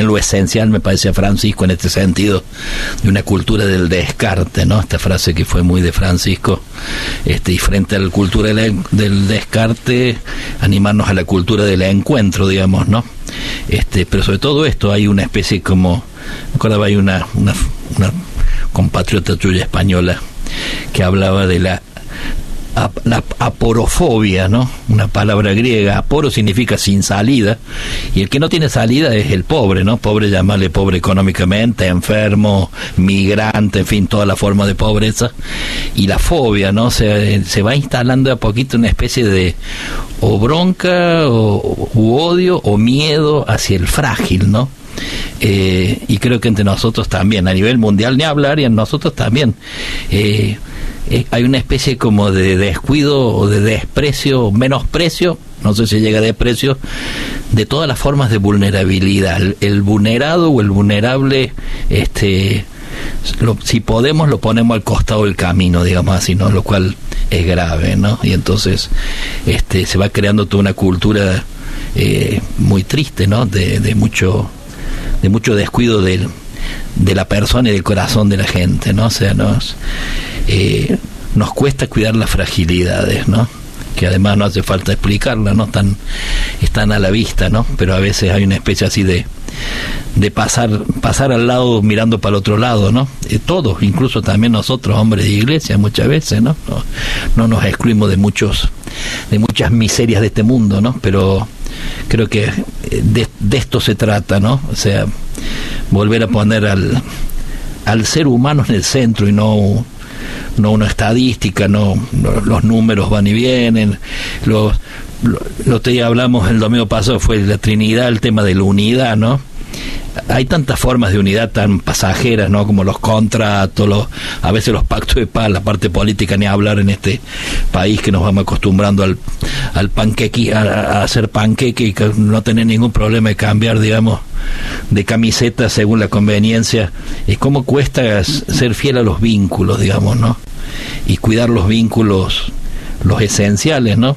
lo esencial, me parece, a Francisco en este sentido, de una cultura del descarte, ¿no? Esta frase que fue muy de Francisco, y frente a la cultura del descarte, animarnos a la cultura del encuentro, digamos, ¿no? Pero sobre todo esto hay una especie como, me acordaba, hay una compatriota tuya española que hablaba de la aporofobia, ¿no? Una palabra griega. Aporo significa sin salida, y el que no tiene salida es el pobre, ¿no? Pobre, llamarle pobre económicamente, enfermo, migrante, en fin, toda la forma de pobreza. Y la fobia, ¿no? Se va instalando a poquito una especie de o bronca u odio o miedo hacia el frágil, ¿no? Y creo que entre nosotros también, a nivel mundial ni hablar, y en nosotros también hay una especie como de descuido o de desprecio, menosprecio, no sé si llega a desprecio, de todas las formas de vulnerabilidad. El vulnerado o el vulnerable, si podemos, lo ponemos al costado del camino, digamos así, ¿no? Lo cual es grave, ¿no? Y entonces se va creando toda una cultura muy triste, ¿no? De mucho descuido de la persona y del corazón de la gente, ¿no? O sea, nos cuesta cuidar las fragilidades, ¿no? Que además no hace falta explicarlas, ¿no? Están a la vista, ¿no? Pero a veces hay una especie así de pasar al lado mirando para el otro lado, ¿no? Todos, incluso también nosotros, hombres de iglesia, muchas veces, ¿no? No nos excluimos de muchas miserias de este mundo, ¿no? Pero creo que de esto se trata, ¿no? O sea, volver a poner al ser humano en el centro y no una estadística, no los números van y vienen. Lo que hablamos el domingo pasado fue la Trinidad, el tema de la unidad, ¿no? Hay tantas formas de unidad tan pasajeras, ¿no? Como los contratos, a veces los pactos de paz, la parte política, ni hablar en este país que nos vamos acostumbrando al panqueque, a hacer panqueque y no tener ningún problema de cambiar, digamos, de camiseta según la conveniencia. Es como cuesta ser fiel a los vínculos, digamos, ¿no? Y cuidar los vínculos, los esenciales, ¿no?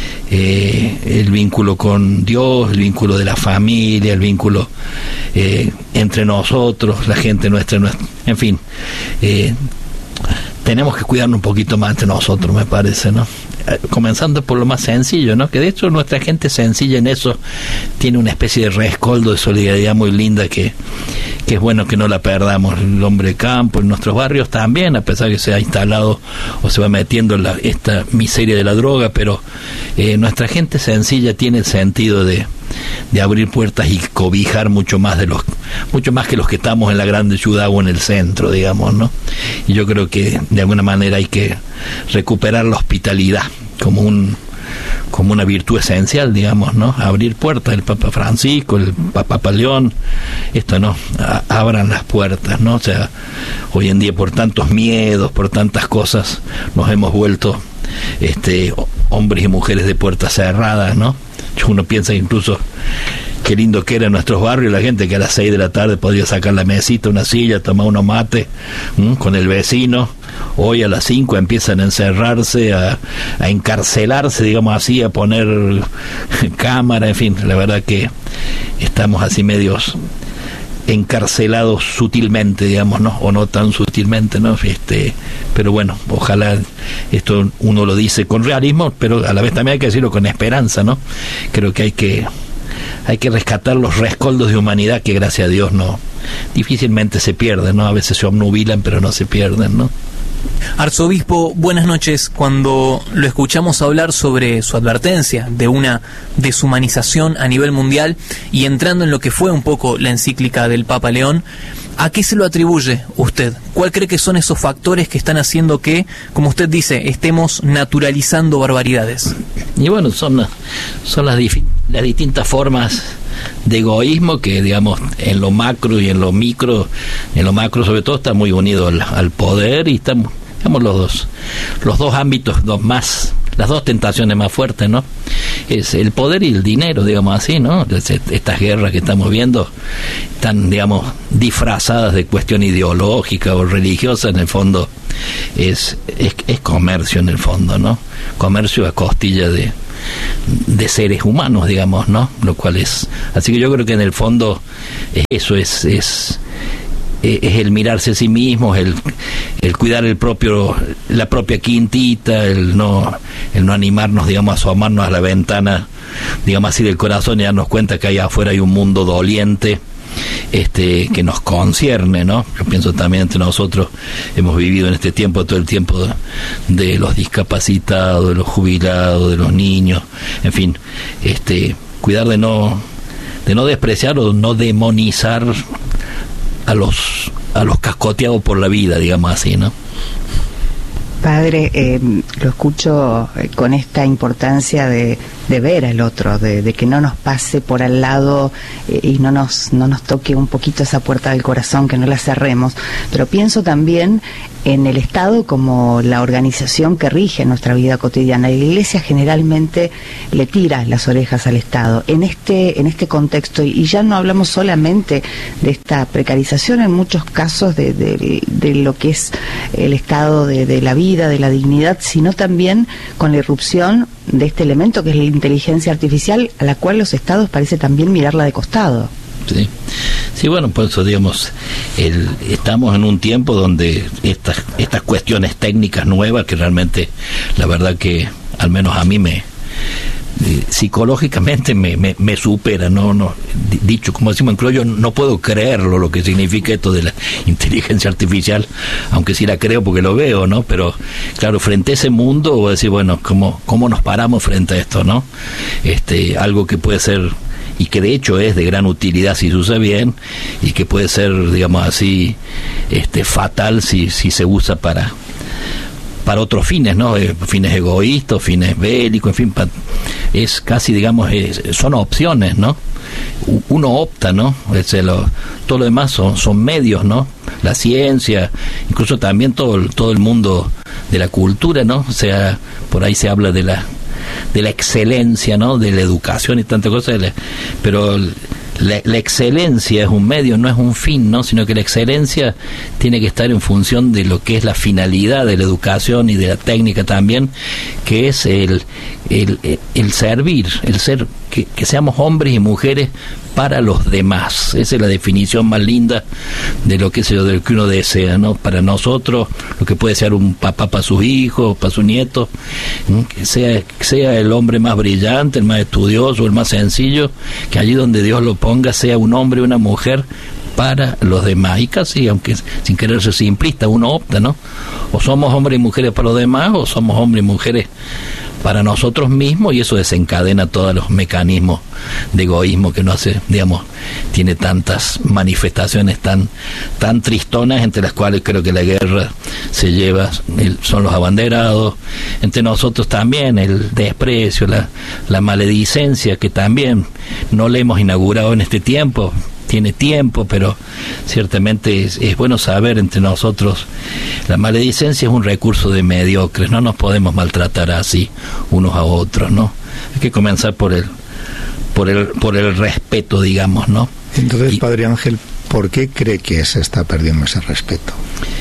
El vínculo con Dios, el vínculo de la familia, el vínculo entre nosotros, la gente nuestra, en fin, tenemos que cuidarnos un poquito más entre nosotros, me parece, ¿no? Comenzando por lo más sencillo, ¿no? Que de hecho nuestra gente sencilla en eso tiene una especie de rescoldo de solidaridad muy linda que es bueno que no la perdamos. El hombre de campo en nuestros barrios también, a pesar que se ha instalado o se va metiendo en esta miseria de la droga, pero nuestra gente sencilla tiene el sentido de abrir puertas y cobijar mucho más que los que estamos en la grande ciudad o en el centro, digamos, ¿no? Y yo creo que de alguna manera hay que recuperar la hospitalidad como una virtud esencial, digamos, ¿no? Abrir puertas, el Papa Francisco, el Papa León, esto, ¿no? Abran las puertas, ¿no? O sea, hoy en día por tantos miedos, por tantas cosas, nos hemos vuelto hombres y mujeres de puertas cerradas, ¿no? Uno piensa incluso qué lindo que era en nuestros barrios la gente que a las 6 de la tarde podía sacar la mesita, una silla, tomar unos mates con el vecino. Hoy a las 5 empiezan a encerrarse, a encarcelarse, digamos así, a poner cámara, en fin, la verdad que estamos así medios encarcelados sutilmente, digamos, ¿no? O no tan sutilmente, ¿no? Pero bueno, ojalá esto uno lo dice con realismo, pero a la vez también hay que decirlo con esperanza, ¿no? Creo que hay que rescatar los rescoldos de humanidad que gracias a Dios no difícilmente se pierden, ¿no? A veces se obnubilan, pero no se pierden, ¿no? Arzobispo, buenas noches. Cuando lo escuchamos hablar sobre su advertencia de una deshumanización a nivel mundial y entrando en lo que fue un poco la encíclica del Papa León, ¿a qué se lo atribuye usted? ¿Cuál cree que son esos factores que están haciendo que, como usted dice, estemos naturalizando barbaridades? Y bueno, son las distintas formas de egoísmo que, digamos, en lo macro y en lo micro, en lo macro sobre todo está muy unido al poder, y estamos, digamos, los dos ámbitos, las dos tentaciones más fuertes, ¿no? Es el poder y el dinero, digamos así, ¿no? Estas guerras que estamos viendo están, digamos, disfrazadas de cuestión ideológica o religiosa, en el fondo es comercio, en el fondo, ¿no? Comercio a costilla de seres humanos, digamos, ¿no? Lo cual es... Así que yo creo que en el fondo eso es el mirarse a sí mismo, el cuidar la propia quintita, el no animarnos, digamos, a asomarnos a la ventana, digamos así, del corazón y darnos cuenta que allá afuera hay un mundo doliente que nos concierne, ¿no? Yo pienso también entre nosotros hemos vivido en este tiempo todo el tiempo de los discapacitados, de los jubilados, de los niños, en fin, cuidar de no despreciar o no demonizar a los cascoteados por la vida, digamos así, ¿no? Padre, lo escucho con esta importancia de ver al otro, de que no nos pase por al lado y no nos toque un poquito esa puerta del corazón, que no la cerremos. Pero pienso también en el Estado como la organización que rige nuestra vida cotidiana. La Iglesia generalmente le tira las orejas al Estado. En este contexto, y ya no hablamos solamente de esta precarización en muchos casos de lo que es el estado de la vida, de la dignidad, sino también con la irrupción de este elemento que es la inteligencia artificial, a la cual los estados parece también mirarla de costado. Sí, bueno, por eso, digamos, estamos en un tiempo donde estas cuestiones técnicas nuevas, que realmente, la verdad que, al menos a mí psicológicamente me supera, no dicho como decimos en criollo, no puedo creerlo lo que significa esto de la inteligencia artificial, aunque sí la creo porque lo veo, ¿no? Pero claro, frente a ese mundo voy a decir, bueno, ¿cómo nos paramos frente a esto, ¿no? Algo que puede ser, y que de hecho es de gran utilidad si se usa bien, y que puede ser, digamos así, fatal si se usa para otros fines, ¿no? Fines egoístas, fines bélicos, en fin, es casi, digamos, son opciones, ¿no? Uno opta, ¿no? Todo lo demás son medios, ¿no? La ciencia, incluso también todo el mundo de la cultura, ¿no? O sea, por ahí se habla de la excelencia, ¿no? De la educación y tantas cosas, pero la excelencia es un medio, no es un fin, ¿no? Sino que la excelencia tiene que estar en función de lo que es la finalidad de la educación y de la técnica también, que es el servir, el ser, que seamos hombres y mujeres para los demás. Esa es la definición más linda de lo que es de lo que uno desea, ¿no? Para nosotros, lo que puede ser un papá para sus hijos, para sus nietos, que sea el hombre más brillante, el más estudioso, el más sencillo, que allí donde Dios lo ponga sea un hombre o una mujer para los demás. Y casi, aunque sin querer ser simplista, uno opta, ¿no? O somos hombres y mujeres para los demás, o somos hombres y mujeres para nosotros mismos, y eso desencadena todos los mecanismos de egoísmo que no hace, digamos, tiene tantas manifestaciones tan tristonas, entre las cuales creo que la guerra se lleva, son los abanderados, entre nosotros también el desprecio, la maledicencia, que también no le hemos inaugurado en este tiempo. Tiene tiempo, pero ciertamente es bueno saber entre nosotros, la maledicencia es un recurso de mediocres, no nos podemos maltratar así unos a otros, ¿no? Hay que comenzar por el respeto, digamos, ¿no? Entonces, Padre Ángel, ¿por qué cree que se está perdiendo ese respeto?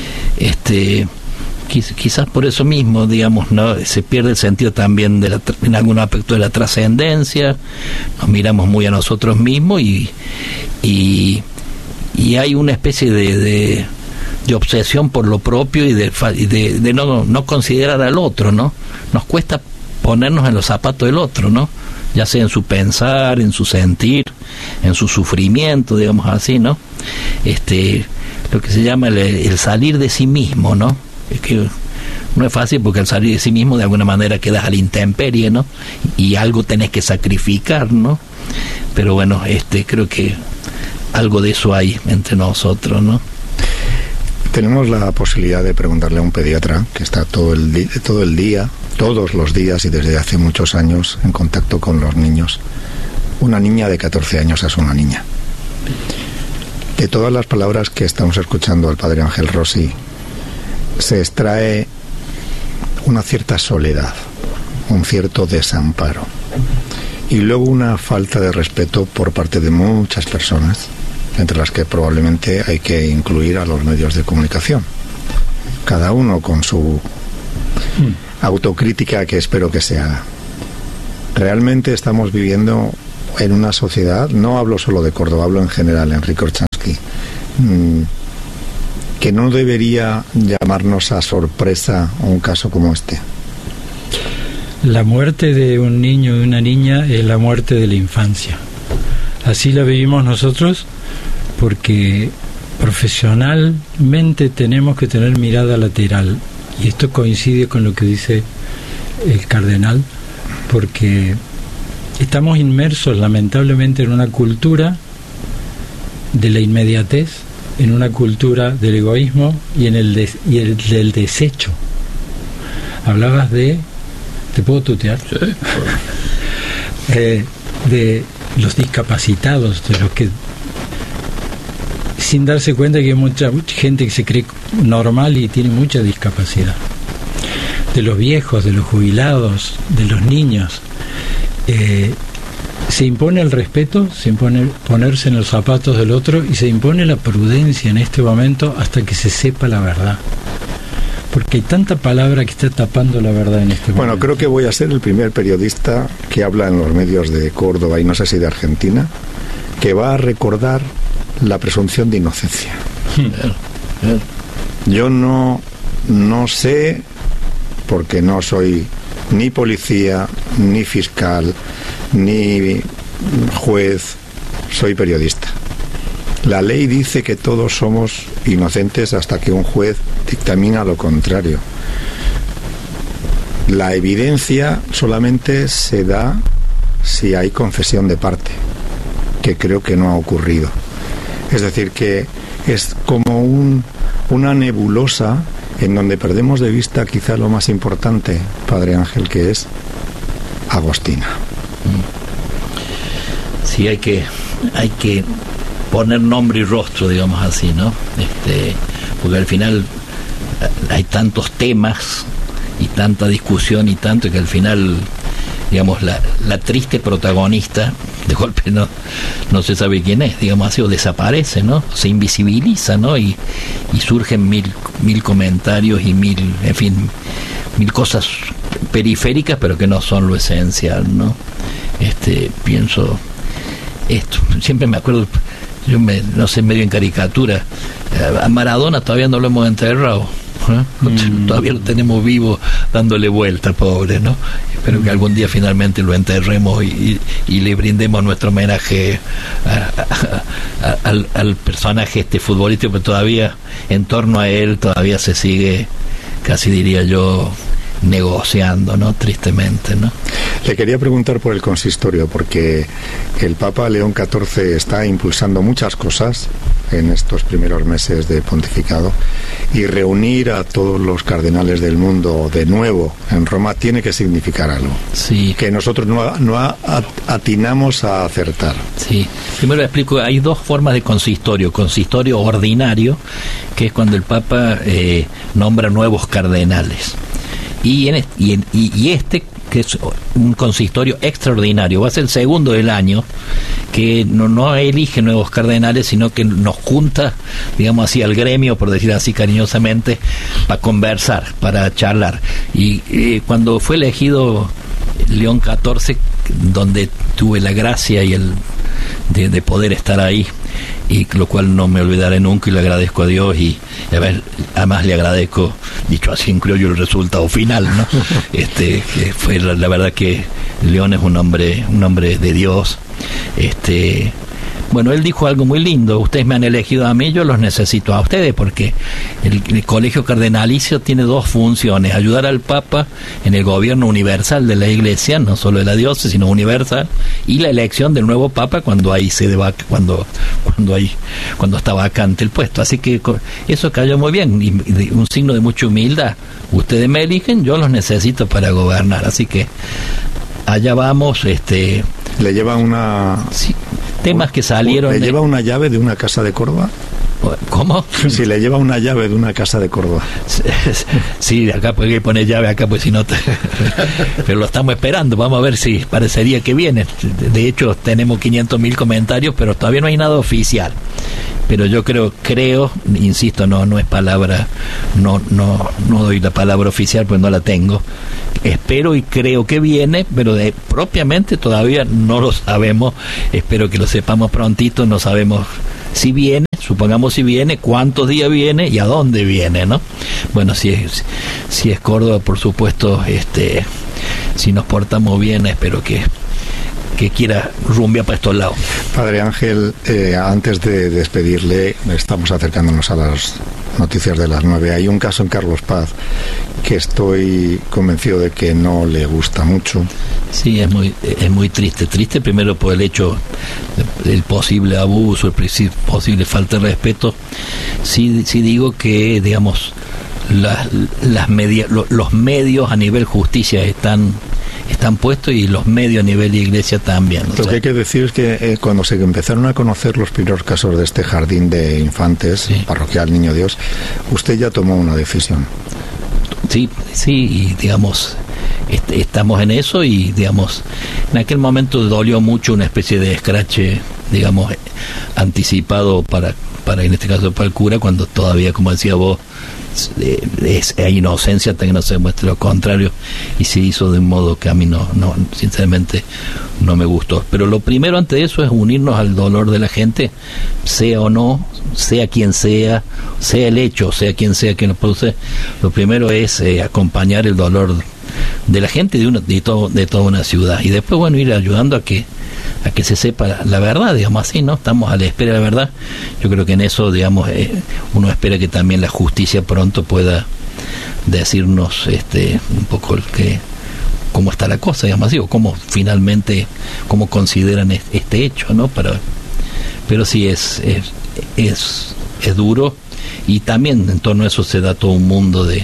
Quizás por eso mismo, digamos, ¿no? Se pierde el sentido también en algún aspecto de la trascendencia, nos miramos muy a nosotros mismos y hay una especie de obsesión por lo propio y de no considerar al otro, ¿no? Nos cuesta ponernos en los zapatos del otro, ¿no? Ya sea en su pensar, en su sentir, en su sufrimiento, digamos así, ¿no? Lo que se llama el salir de sí mismo, ¿no? Es que no es fácil, porque al salir de sí mismo de alguna manera quedas a la intemperie, ¿no? Y algo tenés que sacrificar, ¿no? Pero bueno, creo que algo de eso hay entre nosotros, ¿no? Tenemos la posibilidad de preguntarle a un pediatra que está todos los días y desde hace muchos años en contacto con los niños. Una niña de 14 años es una niña. De todas las palabras que estamos escuchando al Padre Ángel Rossi, se extrae una cierta soledad, un cierto desamparo y luego una falta de respeto por parte de muchas personas, entre las que probablemente hay que incluir a los medios de comunicación, cada uno con su autocrítica, que espero que se haga. Realmente estamos viviendo en una sociedad, no hablo solo de Córdoba, hablo en general, Enrique Orchansky, que no debería llamarnos a sorpresa un caso como este. La muerte de un niño o de una niña es la muerte de la infancia. Así la vivimos nosotros, porque profesionalmente tenemos que tener mirada lateral, y esto coincide con lo que dice el cardenal, porque estamos inmersos lamentablemente en una cultura de la inmediatez, en una cultura del egoísmo y del desecho. Hablabas de... ¿Te puedo tutear? Sí. De los discapacitados, de los que, sin darse cuenta que hay mucha gente que se cree normal y tiene mucha discapacidad, de los viejos, de los jubilados, de los niños. Se impone el respeto, se impone ponerse en los zapatos del otro, y se impone la prudencia en este momento hasta que se sepa la verdad, porque hay tanta palabra que está tapando la verdad en este momento. Bueno, creo que voy a ser el primer periodista que habla en los medios de Córdoba, y no sé si de Argentina, que va a recordar la presunción de inocencia. Yo no sé, porque no soy ni policía, ni fiscal, ni juez, soy periodista. La ley dice que todos somos inocentes hasta que un juez dictamina lo contrario. La evidencia solamente se da si hay confesión de parte, que creo que no ha ocurrido. Es decir, que es como una nebulosa en donde perdemos de vista quizá lo más importante, Padre Ángel, que es Agostina. Sí, hay que poner nombre y rostro, digamos así, ¿no? Porque al final hay tantos temas y tanta discusión y tanto que al final, digamos, la triste protagonista de golpe no se sabe quién es, digamos así, o desaparece, ¿no? Se invisibiliza, ¿no? Y surgen mil comentarios y mil cosas periféricas, pero que no son lo esencial, ¿no? Pienso esto, siempre me acuerdo, no sé, medio en caricatura, a Maradona todavía no lo hemos enterrado, todavía lo tenemos vivo dándole vuelta, pobre, ¿no? Espero que algún día finalmente lo enterremos y le brindemos nuestro homenaje al personaje futbolístico, pero todavía en torno a él todavía se sigue, casi diría yo, negociando, ¿no? Tristemente, ¿no? Le quería preguntar por el consistorio, porque el Papa León XIV está impulsando muchas cosas en estos primeros meses de pontificado, y reunir a todos los cardenales del mundo de nuevo en Roma tiene que significar algo. Sí. Que nosotros no atinamos a acertar. Sí. Primero explico, hay dos formas de consistorio. Consistorio ordinario, que es cuando el Papa nombra nuevos cardenales. Y este, que es un consistorio extraordinario, va a ser el segundo del año, que no elige nuevos cardenales, sino que nos junta, digamos así, al gremio, por decir así cariñosamente, para conversar, para charlar. Y cuando fue elegido León XIV, donde tuve la gracia y de poder estar ahí, y lo cual no me olvidaré nunca, y le agradezco a Dios, y además le agradezco, dicho así en criollo, el resultado final, ¿no? Que fue la verdad que León es un hombre de Dios. Bueno, él dijo algo muy lindo: ustedes me han elegido a mí, yo los necesito a ustedes, porque el colegio cardenalicio tiene dos funciones: ayudar al Papa en el gobierno universal de la Iglesia, no solo de la diócesis, sino universal, y la elección del nuevo Papa cuando está vacante el puesto. Así que eso cayó muy bien, y un signo de mucha humildad. Ustedes me eligen, yo los necesito para gobernar. Así que allá vamos. ¿Le lleva una... Sí, temas que salieron... ¿Le lleva una llave de una casa de Córdoba? ¿Cómo? Si le lleva una llave de una casa de Córdoba. Sí, acá hay que poner llave acá, pues si no... Pero lo estamos esperando, vamos a ver si parecería que viene. De hecho, tenemos 500.000 comentarios, pero todavía no hay nada oficial. pero yo creo, insisto, no es palabra, no doy la palabra oficial, pues no la tengo. Espero y creo que viene, pero propiamente todavía no lo sabemos. Espero que lo sepamos prontito. No sabemos si viene, supongamos si viene, cuántos días viene y a dónde viene, ¿no? Bueno, si es Córdoba, por supuesto, si nos portamos bien, espero que quiera rumbear para estos lados. Padre Ángel, antes de despedirle, estamos acercándonos a las noticias de las 9. Hay un caso en Carlos Paz que estoy convencido de que no le gusta mucho. Sí, es muy triste primero por el hecho del posible abuso, el posible falta de respeto. Sí digo que, digamos, los medios a nivel justicia están puestos y los medios a nivel iglesia también. Lo que hay que decir es que cuando se empezaron a conocer los primeros casos de este jardín de infantes, sí, parroquial Niño Dios, usted ya tomó una decisión. Sí, y digamos, estamos en eso y, digamos, en aquel momento dolió mucho una especie de escrache, digamos, anticipado para en este caso para el cura, cuando todavía, como decía vos, hay inocencia hasta que no se muestre lo contrario, y se hizo de un modo que a mí no sinceramente no me gustó. Pero lo primero ante eso es unirnos al dolor de la gente, sea o no, sea quien sea el hecho, sea quien sea que nos produce. Lo primero es acompañar el dolor de la gente de toda una ciudad, y después, bueno, ir ayudando a que se sepa la verdad, digamos así, ¿no? Estamos a la espera de la verdad. Yo creo que en eso, digamos, uno espera que también la justicia pronto pueda decirnos un poco cómo está la cosa, digamos así, o cómo consideran este hecho, ¿no? Pero sí es duro, y también en torno a eso se da todo un mundo de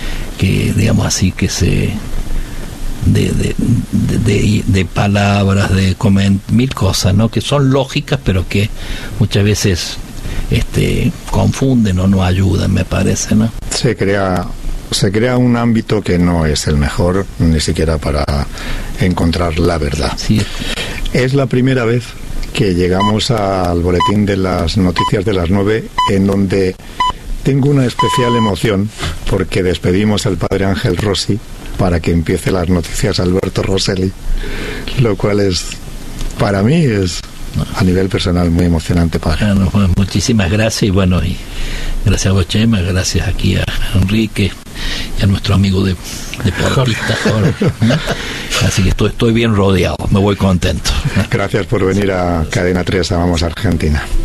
palabras, de mil cosas, ¿no? Que son lógicas, pero que muchas veces confunden o no ayudan, me parece, ¿no? Se crea un ámbito que no es el mejor, ni siquiera para encontrar la verdad. Sí. Es la primera vez que llegamos al boletín de las noticias de las 9, en donde tengo una especial emoción, porque despedimos al Padre Ángel Rossi para que empiece las noticias Alberto Rosselli, lo cual para mí es a nivel personal muy emocionante, Padre. Bueno, muchísimas gracias, y bueno, y gracias a vos, Chema, gracias aquí a Enrique y a nuestro amigo deportista Jorge. Así que estoy bien rodeado, me voy contento. Gracias por venir a Cadena 3, Vamos Argentina.